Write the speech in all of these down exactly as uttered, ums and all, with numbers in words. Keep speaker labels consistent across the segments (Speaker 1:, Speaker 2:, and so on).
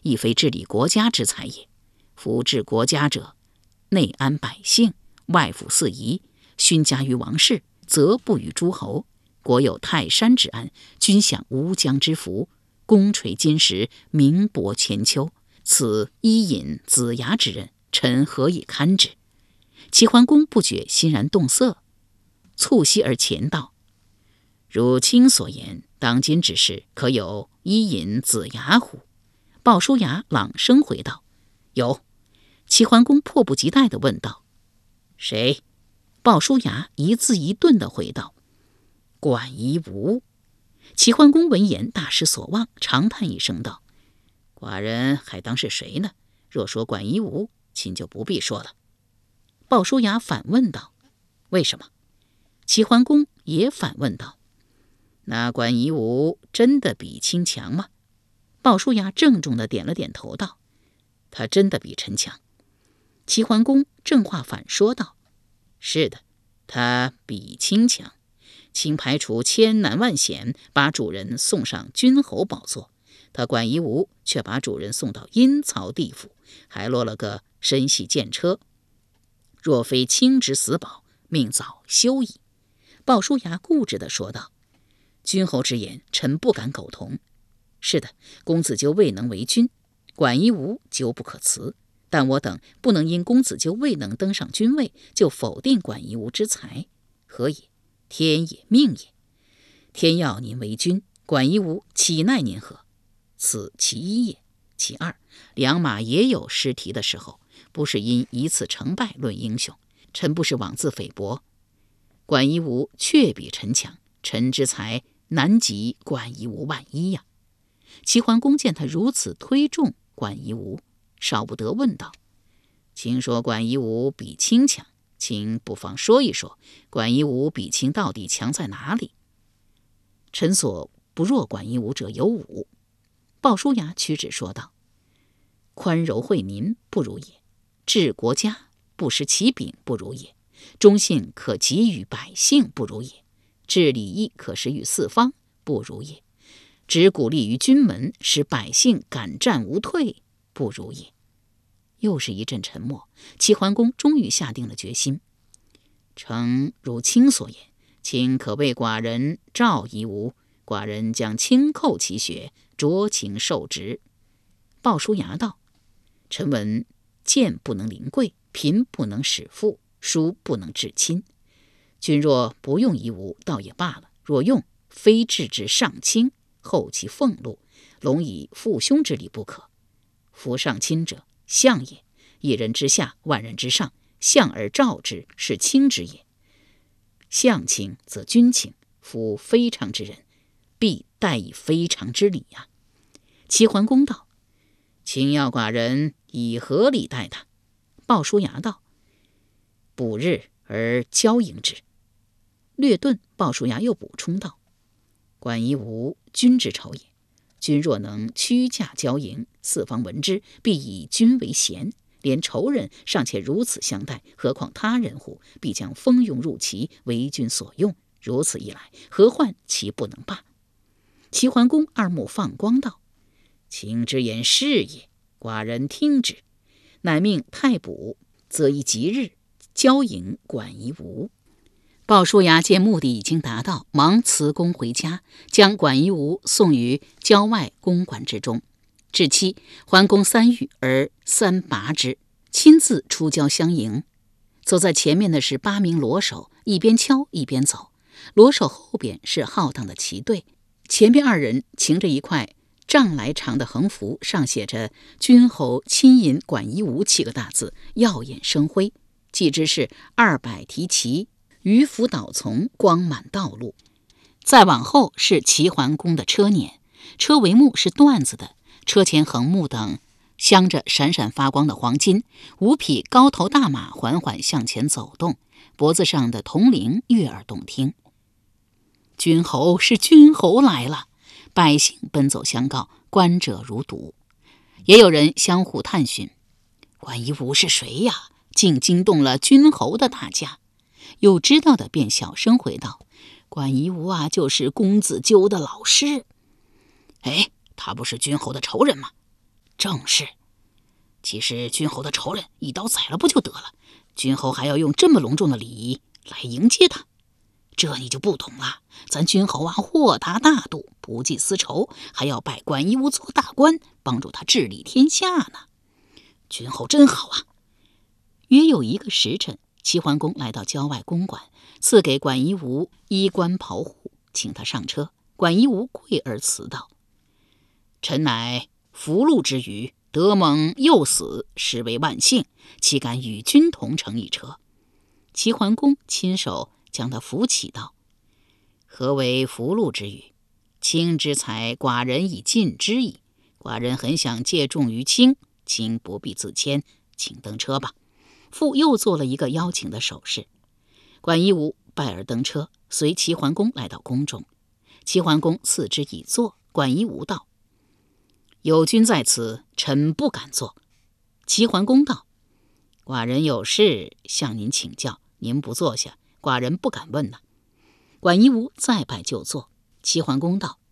Speaker 1: 亦非治理国家之才也。夫治国家者，内安百姓，外抚四夷，勋加于王室，则不与诸侯。国有泰山之安，君享吴江之福，功垂金石，名博千秋。此伊尹、子牙之人，臣何以堪之？齐桓公不觉欣然动色，促膝而前道：如卿所言，当今之事，可有伊尹、子牙乎？鲍叔牙朗声回道：有。齐桓公迫不及待地问道：谁？鲍叔牙一字一顿地回道：管夷吾。齐桓公闻言大失所望，长叹一声道：寡人还当是谁呢？若说管夷吾，卿就不必说了。鲍叔牙反问道：为什么？齐桓公也反问道：那管夷吾真的比卿强吗？鲍叔牙郑重地点了点头道：他真的比臣强。齐桓公正话反说道：是的，他比卿强。卿排除千难万险，把主人送上君侯宝座，他管夷吾却把主人送到阴曹地府，还落了个身系剑车。若非卿之死保，命早休矣。鲍叔牙固执地说道：君侯之言，臣不敢苟同。是的，公子纠未能为君，管夷吾纠不可辞，但我等不能因公子纠未能登上君位，就否定管夷吾之才，何也？天也，命也。天要您为君，管夷吾岂奈您何？此其一也。其二，良马也有失蹄的时候，不是因一次成败论英雄。臣不是妄自菲薄，管夷吾确比臣强，臣之才难及管夷吾万一呀。齐桓公见他如此推重管夷吾，少不得问道：卿说管夷吾比卿强，卿不妨说一说，管夷吾比卿到底强在哪里？臣所不若管夷吾者有五。鲍叔牙屈指说道：宽柔惠民不如也，治国家不失其柄不如也，忠信可给予百姓不如也，治礼义可施于四方不如也，只鼓励于军门，使百姓敢战无退不如也。又是一阵沉默，齐桓公终于下定了决心：诚如卿所言，卿可为寡人召夷吾，寡人将轻叩其血，酌情受职。鲍叔牙道：臣闻贱不能临贵，贫不能使富，疏不能治亲。君若不用夷吾，倒也罢了；若用，非治之上卿，后其俸禄，龙以父兄之礼不可。夫上卿者，相也，一人之下，万人之上，相而召之，是卿之也。相卿则君卿，夫非常之人，必待以非常之礼呀、啊。齐桓公道：卿要寡人以何礼待他？鲍叔牙道：补日而交迎之。略顿，鲍叔牙又补充道：管夷吾君之仇也，君若能屈驾交迎，四方闻之，必以君为贤。连仇人尚且如此相待，何况他人乎？必将蜂拥入齐，为君所用。如此一来，何患其不能罢？齐桓公二目放光道：卿之言是也，寡人听之。乃命太卜择一吉日，交迎管夷吾。鲍叔牙见目的已经达到，忙辞公回家，将管夷吾送于郊外公馆之中。至期，桓公三遇而三拔之，亲自出郊相迎。走在前面的是八名罗手，一边敲一边走。罗手后边是浩荡的骑队，前边二人擎着一块丈来长的横幅，上写着“君侯亲引管夷吾”七个大字，耀眼生辉。既知是二百提骑，鱼扶导从，光满道路。再往后是齐桓公的车辇，车帷幕是缎子的，车前横木等镶着闪闪发光的黄金，五匹高头大马缓缓向前走动，脖子上的铜铃悦耳动听。君侯是君侯来了，百姓奔走相告，观者如堵。也有人相互探寻，管夷吾是谁呀？竟惊动了君侯的大驾。有知道的便小声回道：管夷吾啊，就是公子纠的老师。哎，他不是君侯的仇人吗？ 正是。其实君侯的仇人一刀宰了不就得了？君侯还要用这么隆重的礼仪来迎接他，这你就不懂了。咱君侯啊，豁达大度，不计私仇，还要拜管夷吾做大官，帮助他治理天下呢。君侯真好啊！约有一个时辰，齐桓公来到郊外公馆，赐给管夷吾衣冠袍户，请他上车。管夷吾跪而辞道：“臣乃福禄之余，得蒙幼死，实为万幸，岂敢与君同乘一车？”齐桓公亲手将他扶起道：“何为福禄之语？卿之才，寡人已尽之矣。寡人很想借重于卿，卿不必自谦，请登车吧。”复又做了一个邀请的手势。管夷吾拜而登车，随齐桓公来到宫中。齐桓公赐之以坐。管夷吾道：“有君在此，臣不敢坐。”齐桓公道：“寡人有事向您请教，您不坐下，寡人不敢问呐。”管夷吾再拜就坐。齐桓公道：“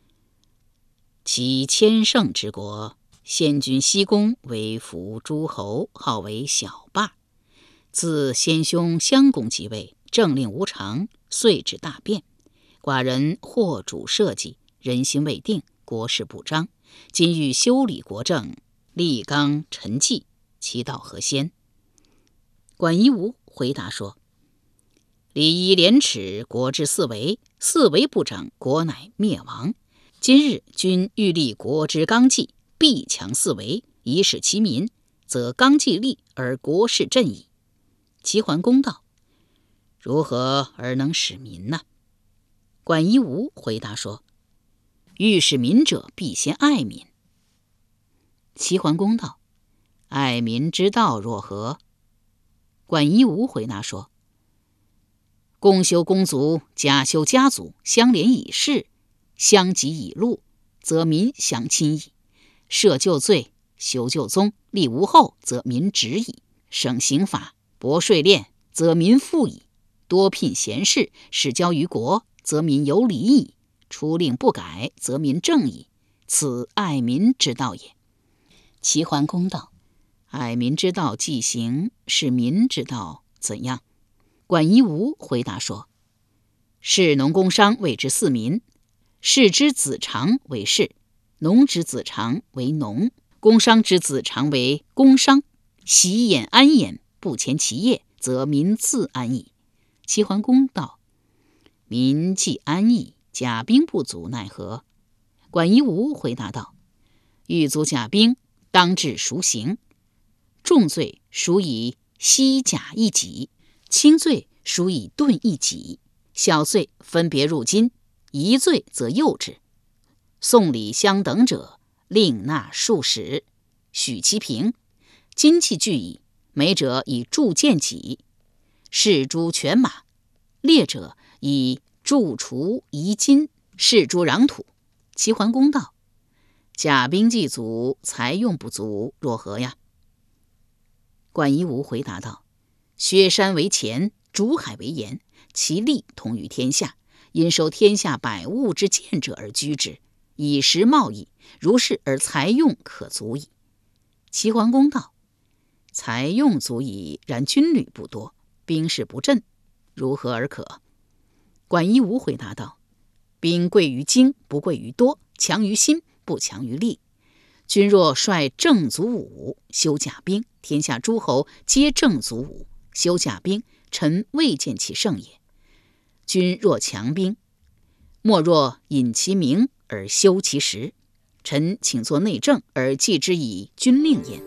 Speaker 1: 其千乘之国，先君西宫为服诸侯，号为小霸。自先兄襄公即位，政令无常，遂至大变。寡人惑主社稷，人心未定，国事不彰。今欲修理国政，立纲陈纪，其道何先？”管夷吾回答说：“礼义廉耻，国之四维，四维不长，国乃灭亡。今日君欲立国之纲纪，必强四维，以使其民，则纲纪立而国事振矣。”齐桓公道：“如何而能使民呢？”管夷吾回答说：“欲使民者，必先爱民。”齐桓公道：“爱民之道若何？”管夷吾回答说：“公修公族，家修家族，相连以事，相及以禄，则民相亲矣。赦旧罪，修旧宗，立无后，则民直矣。省刑法，薄税敛，则民富矣。多聘贤士，使交于国，则民有礼矣。出令不改，则民正矣。此爱民之道也。”齐桓公道：“爱民之道既行，是民之道怎样？”管夷吾回答说：“士农工商谓之四民，士之子长为士，农之子长为农，工商之子长为工商。习焉安焉，不前其业，则民自安矣。”齐桓公道：“民既安逸，甲兵不足，奈何？”管夷吾回答道：“欲足甲兵，当治赎刑。重罪属以西甲一己，轻罪属以盾一己，小罪分别入金，一罪则诱之。送礼相等者，令纳数十，许其平。金器具矣，美者以铸剑戟，士诸犬马；劣者以铸厨夷金，士诸壤土。”齐桓公道：“甲兵既足，财用不足，若何呀？”管夷吾回答道：“削山为钳，逐海为盐，其利同于天下，因收天下百物之贱者而居之，以食贸易，如是而财用可足矣。”齐桓公道：“财用足矣，然军旅不多，兵士不振，如何而可？”管夷吾回答道：“兵贵于精，不贵于多，强于心，不强于力。君若率正卒武，修甲兵，天下诸侯皆正卒武，修甲兵，臣未见其胜也。君若强兵，莫若引其名而修其实，臣请作内政，而记之以军令焉。”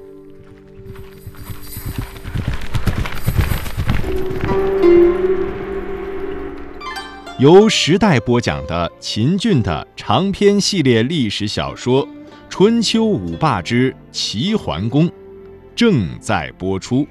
Speaker 2: 由时代播讲的秦俊的长篇系列历史小说《春秋五霸之齐桓公》正在播出。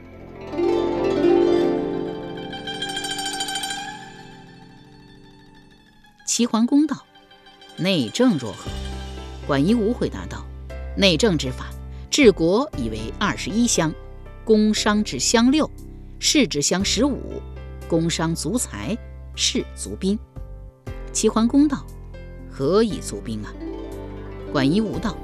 Speaker 1: 齐桓公道：“内政若何？”管夷吾回答道：“内政之法，治国以为二十一乡，工商之乡六，士之乡十五，工商足财，士足兵。”齐桓公道：“何以足兵啊？”管夷吾道：“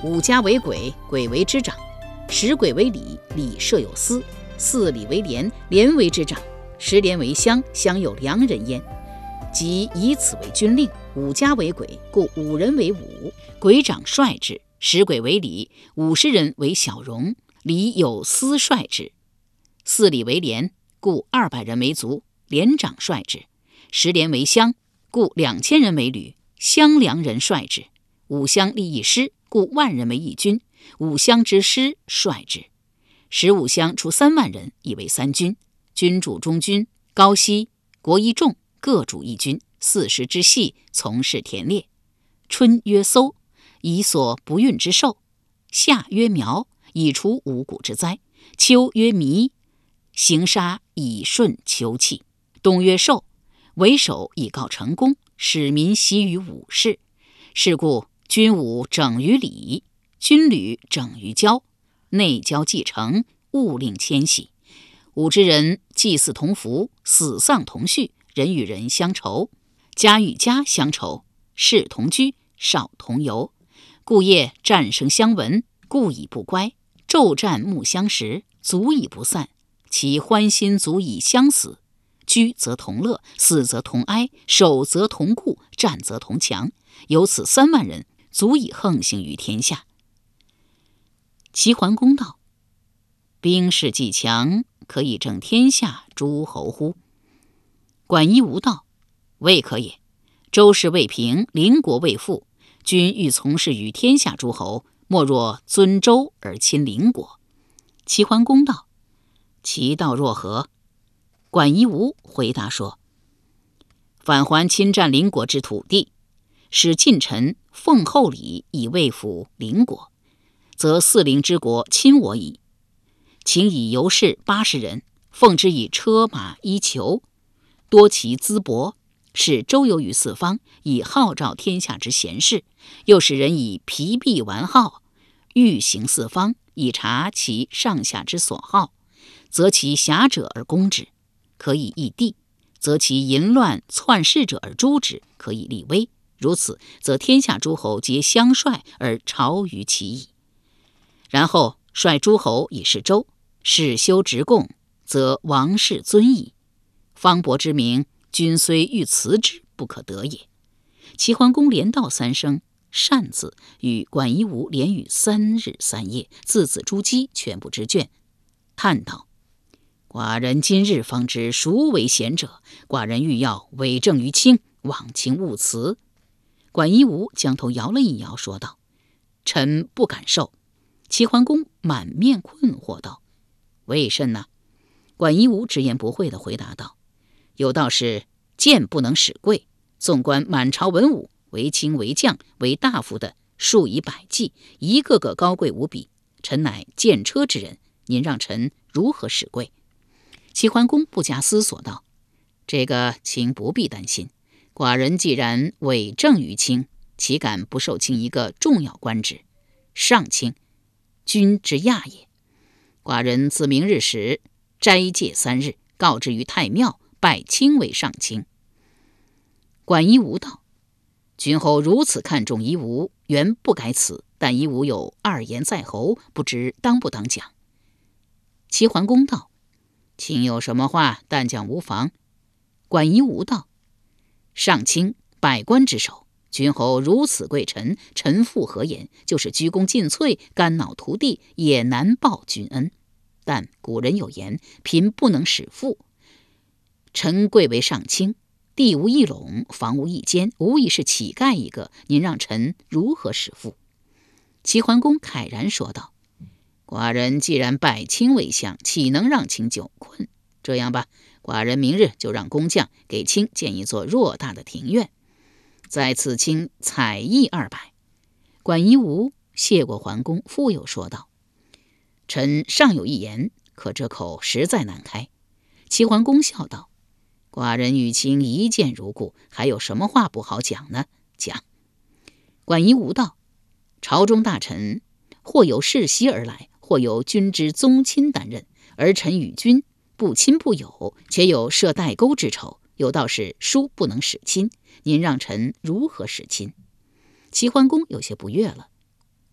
Speaker 1: 五家为鬼，鬼为之长；十鬼为里，里设有司；四里为连，连为之长；十连为乡，乡有良人焉。即以此为军令。五家为鬼，故五人为伍，鬼长率之；十鬼为里，五十人为小戎，里有司率之；四里为连，故二百人为卒，连长率之；十连为乡，故两千人为旅，乡良人率之；五乡立一师，故万人为一军，五乡之师率之；十五乡出三万人，以为三军，军主中军，高息、国一众各主一军，四十之系，从事田猎。春曰搜，以所不运之兽；夏曰苗，以除五谷之灾；秋曰弥，行杀以顺秋气；冬曰寿，为首以告成功，使民习于武士。是故军伍整于礼，军旅整于交，内交继承，勿令迁徙。武之人祭祀同服，死丧同序，人与人相仇，家与家相仇，士同居，少同游。故夜战声相闻，故以不乖；昼战暮相识，足以不散。其欢心足以相死。居则同乐，死则同哀，守则同固，战则同强。有此三万人，足以横行于天下。齐桓公道：兵势既强，可以正天下诸侯乎？管夷吾道：未可也。周氏未平，邻国未富，君欲从事于天下诸侯，莫若尊周而亲邻国。齐桓公道：其道若何？管夷吾回答说：返还侵占邻国之土地，使近臣奉厚礼以慰抚邻国，则四邻之国亲我矣。请以游士八十人，奉之以车马衣裘，多其资帛，使周游于四方，以号召天下之贤士；又使人以疲弊玩好，欲行四方，以察其上下之所好，则其侠者而攻之，可以易地；则其淫乱篡世者而诛之，可以立威。如此，则天下诸侯皆相率而朝于其矣。然后率诸侯以示周，使修职贡，则王室尊矣。方伯之名，君虽欲辞之，不可得也。齐桓公连道三声善字，与管夷吾连语三日三夜，字字珠玑，全部之卷，叹道：寡人今日方知孰为贤者，寡人欲要委政于卿，望卿勿辞。管夷吾将头摇了一摇，说道：臣不敢受。齐桓公满面困惑道：为甚呢？管夷吾直言不讳地回答道：有道是剑不能使贵，纵观满朝文武，为卿为将为大夫的数以百计，一个个高贵无比，臣乃剑车之人，您让臣如何使贵？齐桓公不假思索道：这个卿不必担心，寡人既然委政于卿，岂敢不受卿一个重要官职？上卿，君之亚也。寡人自明日始斋戒三日，告之于太庙，拜卿为上卿。管夷吾道：君侯如此看重夷吾，原不该辞，但夷吾有二言在喉，不知当不当讲。齐桓公道：卿有什么话，但讲无妨。管夷吾道：上卿百官之首，君侯如此贵臣，臣负何言？就是鞠躬尽瘁，肝脑涂地，也难报君恩。但古人有言，贫不能使富。臣贵为上卿，地无一垄，房无一间，无疑是乞丐一个，您让臣如何使富？齐桓公慨然说道：寡人既然拜卿为相，岂能让卿久困？这样吧，寡人明日就让工匠给卿建一座偌大的庭院，在此卿采邑二百。管夷吾谢过桓公，复又说道：臣尚有一言，可这口实在难开。齐桓公笑道：寡人与卿一见如故，还有什么话不好讲呢？讲。管夷吾道：朝中大臣或由世袭而来，或由君之宗亲担任，而臣与君不亲不友，且有设代沟之仇。有道是疏不能使亲，您让臣如何使亲？齐桓公有些不悦了。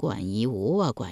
Speaker 1: 管夷吾啊，管